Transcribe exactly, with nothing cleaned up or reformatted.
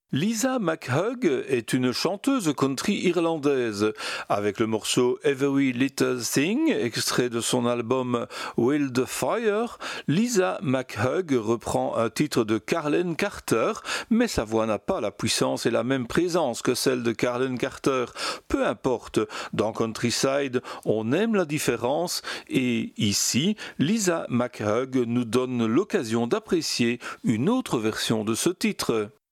Lisa McHugh est une chanteuse country irlandaise. Avec le morceau Every Little Thing, extrait de son album Wildfire, Lisa McHugh reprend un titre de Carlene Carter, mais sa voix n'a pas la puissance et la même présence que celle de Carlene Carter. Peu importe, dans Countryside, on aime la différence et ici, Lisa McHugh nous donne l'occasion d'apprécier une autre version de ce titre.